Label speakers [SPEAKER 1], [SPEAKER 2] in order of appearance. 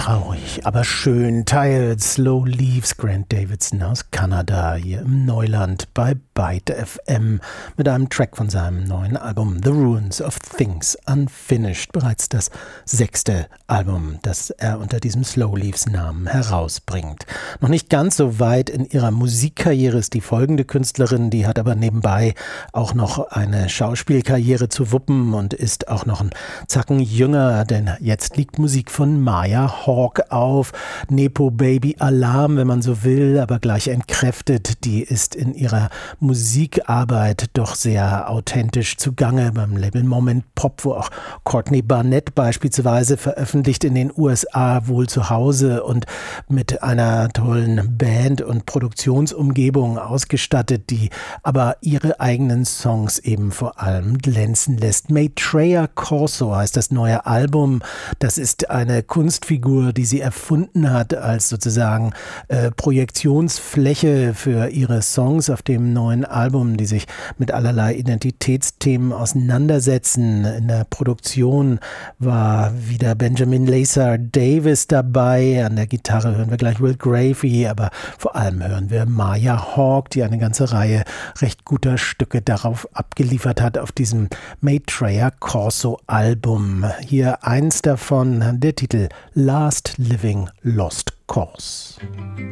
[SPEAKER 1] Traurig, aber schön. Tired Slow Leaves, Grant Davidson aus Kanada, hier im Neuland bei Byte FM mit einem Track von seinem neuen Album The Ruins of Things Unfinished. Bereits das 6. Album, das er unter diesem Slow Leaves Namen herausbringt. Noch nicht ganz so weit in ihrer Musikkarriere ist die folgende Künstlerin, die hat aber nebenbei auch noch eine Schauspielkarriere zu wuppen und ist auch noch ein Zacken jünger, denn jetzt liegt Musik von Maya Hawke auf. Nepo Baby Alarm, wenn man so will, aber gleich entkräftet. Die ist in ihrer Musikarbeit doch sehr authentisch zugange beim Label Moment Pop, wo auch Courtney Barnett beispielsweise veröffentlicht, in den USA wohl zu Hause und mit einer tollen Band und Produktionsumgebung ausgestattet, die aber ihre eigenen Songs eben vor allem glänzen lässt. Maitreya Corso heißt das neue Album. Das ist eine Kunstfigur, die sie erfunden hat als sozusagen Projektionsfläche für ihre Songs auf dem neuen Album, die sich mit allerlei Identitätsthemen auseinandersetzen. In der Produktion war wieder Benjamin Lacer Davis dabei. An der Gitarre hören wir gleich Will Gravey, aber vor allem hören wir Maya Hawke, die eine ganze Reihe recht guter Stücke darauf abgeliefert hat auf diesem Maitreya Corso Album. Hier eins davon, der Titel Last Living Lost Cause.